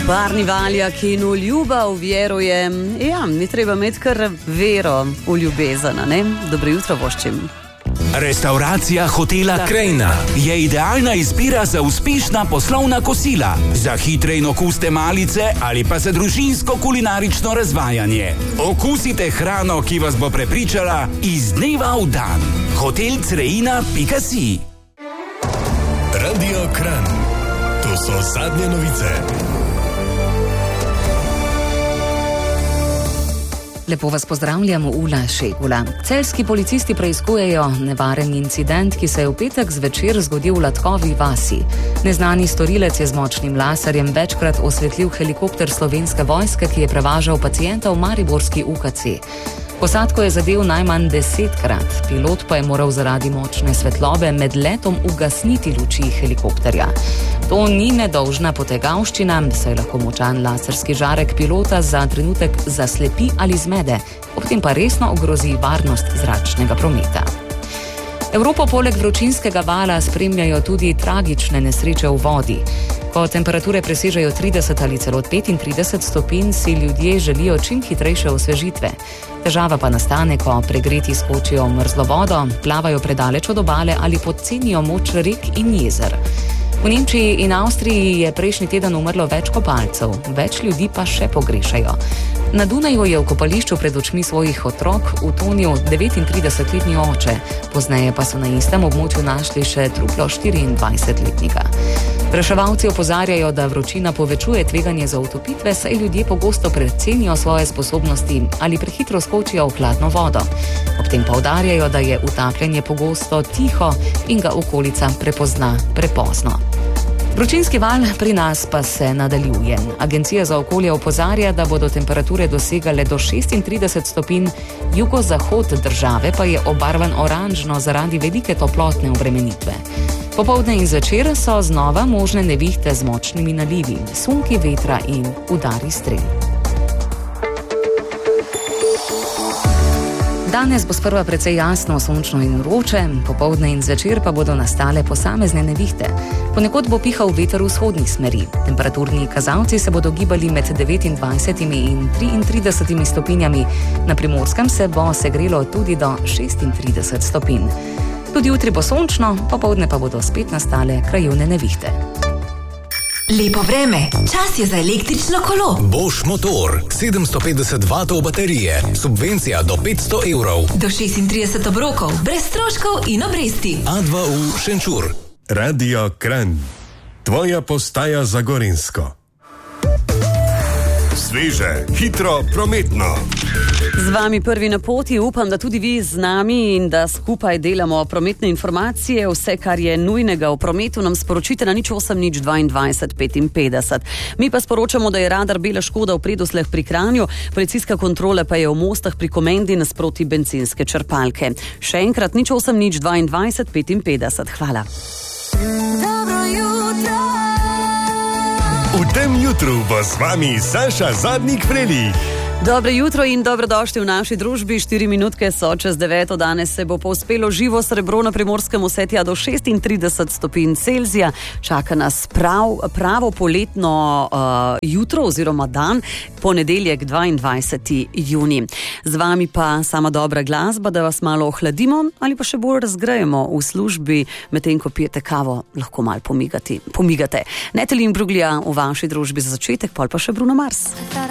Barni Valjak in v ljubav veruje. Ja, ni treba imeti kar vero v ljubezen, ne? Dobro jutro voščim. Restauracija hotela Krajina je idealna izbira za uspešna poslovna kosila, za hitre in okuste malice ali pa za družinsko kulinarično razvajanje. Okusite hrano, ki vas bo prepričala iz dneva v dan. hotelcreina.si. Radio Kranj. To so zadnje novice. Lepo vas pozdravljamo, Ula Šegula. Celjski policisti preiskujejo nevaren incident, ki se je v petek zvečer zgodil v Latkovi vasi. Neznani storilec je z močnim laserjem večkrat osvetlil helikopter Slovenske vojske, ki je prevažal pacienta v mariborski UKC. Posadko je zadel najmanj 10-krat, pilot pa je moral zaradi močne svetlobe med letom ugasniti luči helikopterja. To ni nedolžna potegavščina, saj lahko močan laserski žarek pilota za trenutek zaslepi ali zmede, ob tem pa resno ogrozi varnost zračnega prometa. Evropo poleg vročinskega vala spremljajo tudi tragične nesreče v vodi. Ko temperature presežejo 30 ali celo 35 stopinj, si ljudje želijo čim hitrejše osvežitve. Težava pa nastane, ko pregreti skočijo v mrzlo vodo, plavajo predaleč od obale ali podcenijo moč rek in jezer. V Nemčiji in Avstriji je prejšnji teden umrlo več kopalcev, več ljudi pa še pogrešajo. Na Dunaju je v kopališču pred očmi svojih otrok utonil 39-letni oče, pozneje pa so na istem območju našli še truplo 24-letnika. Reševalci opozarjajo, da vročina povečuje tveganje za utopitve, saj ljudje pogosto precenijo svoje sposobnosti ali prehitro skočijo v hladno vodo. Ob tem poudarjajo, da je utapljanje pogosto tiho in ga okolica prepozna prepozno. Vročinski val pri nas pa se nadaljuje. Agencija za okolje opozarja, da bodo temperature dosegale do 36 stopinj, jugozahod države pa je obarvan oranžno zaradi velike toplotne obremenitve. Popoldne in zvečer so znova možne nevihte z močnimi nalivi, sunki vetra in udari strel. Danes bo sprva precej jasno, sončno in vroče, popoldne in zvečer pa bodo nastale posamezne nevihte. Ponekod bo pihal veter v vzhodnih smeri. Temperaturni kazalci se bodo gibali med 29 in 33 stopinjami. Na Primorskem se bo segrelo tudi do 36 stopinj. Tudi jutri bo sončno, popoldne pa bodo spet nastale krajevne nevihte. Lepo vreme, čas je za električno kolo. Bosch motor, 750 vatov baterije, subvencija do 500 evrov. Do 36 obrokov, brez stroškov in obresti. A2U Šenčur. Radio Kranj. Tvoja postaja za Gorenjsko. Sveže, hitro, prometno. Z vami prvi na poti, upam, da tudi vi z nami in da skupaj delamo prometne informacije. Vse, kar je nujnega v prometu, nam sporočite na 08 22 55. Mi pa sporočamo, da je radar bela škoda v Predosljah pri Kranju, policijska kontrola pa je v Mostah pri Komendi nasproti bencinske črpalke. Še enkrat 08 22 55. Hvala. Dobro jutro. V tem jutru bo z vami Saša Zadnik-Frelih. Dobro jutro in dobrodošli v naši družbi. 4 minutke so čez 9. Danes se bo povzpelo živo srebro na Primorskem vsetja do 36 stopinj Celzija. Čaka nas pravo poletno jutro oziroma dan, ponedeljek 22. junij. Z vami pa sama dobra glasba, da vas malo ohladimo ali pa še bolj razgrejemo v službi, medtem ko pijete kavo, lahko malo pomigate. Netelin Bruglja v vaši družbi za začetek, pol pa še Bruno Mars.